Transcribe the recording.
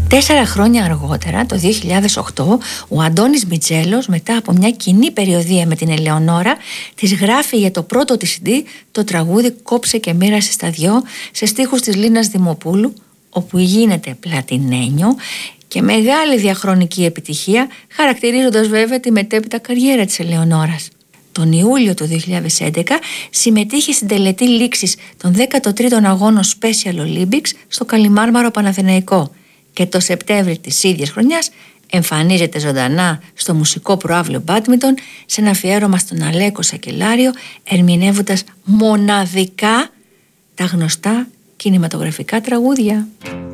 4 χρόνια αργότερα, το 2008, ο Αντώνης Μιτζέλος, μετά από μια κοινή περιοδεία με την Ελεονόρα, της γράφει για το πρώτο της CD το τραγούδι «Κόψε και μοίρασε στα δυο», σε στίχους της Λίνας Δημοπούλου, όπου γίνεται πλατινένιο και μεγάλη διαχρονική επιτυχία, χαρακτηρίζοντας βέβαια τη μετέπειτα καριέρα της Ελεονόρας. Τον Ιούλιο του 2011 συμμετείχε στην τελετή λήξης των 13ων αγώνων Special Olympics στο Καλιμάρμαρο Παναθηναϊκό και το Σεπτέμβρη της ίδιας χρονιάς εμφανίζεται ζωντανά στο μουσικό προαύλιο Μπάντμιντον σε ένα αφιέρωμα στον Αλέκο Σακελάριο, ερμηνεύοντας μοναδικά τα γνωστά κινηματογραφικά τραγούδια.